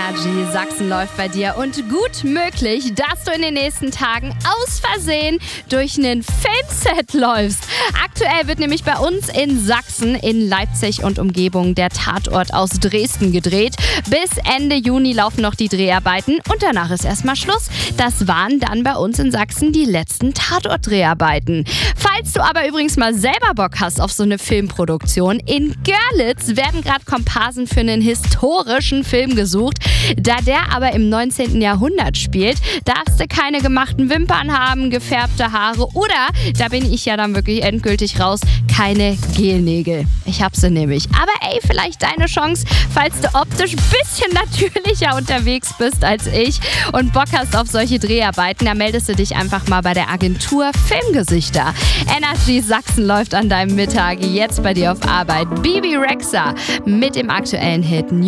Energy Sachsen läuft bei dir und gut möglich, dass du in den nächsten Tagen aus Versehen durch einen Filmset läufst. Aktuell wird nämlich bei uns in Sachsen, in Leipzig und Umgebung, der Tatort aus Dresden gedreht. Bis Ende Juni laufen noch die Dreharbeiten und danach ist erstmal Schluss. Das waren dann bei uns in Sachsen die letzten Tatort-Dreharbeiten. Falls du aber übrigens mal selber Bock hast auf so eine Filmproduktion, in Görlitz werden gerade Komparsen für einen historischen Film gesucht. Da der aber im 19. Jahrhundert spielt, darfst du keine gemachten Wimpern haben, gefärbte Haare oder, da bin ich ja dann wirklich endgültig raus, keine Gelnägel. Ich hab sie nämlich. Aber ey, vielleicht deine Chance, falls du optisch ein bisschen natürlicher unterwegs bist als ich und Bock hast auf solche Dreharbeiten, dann meldest du dich einfach mal bei der Agentur Filmgesichter. Energy Sachsen läuft an deinem Mittag jetzt bei dir auf Arbeit. Bibi Rexha mit dem aktuellen Hit